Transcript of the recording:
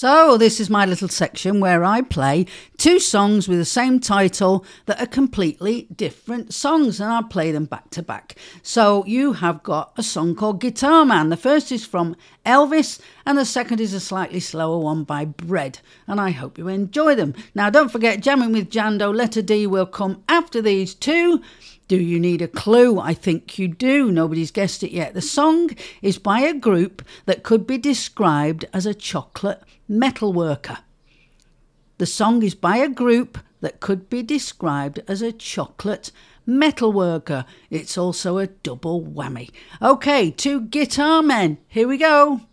So this is my little section where I play two songs with the same title that are completely different songs, and I'll play them back to back. So you have got a song called Guitar Man. The first is from Elvis and the second is a slightly slower one by Bread, and I hope you enjoy them. Now don't forget, Jamming with Jando, Letter D will come after these two. Do you need a clue? I think you do. Nobody's guessed it yet. The song is by a group that could be described as a chocolate metal worker. The song is by a group that could be described as a chocolate metal worker. It's also a double whammy. Okay, two Guitar Men. Here we go.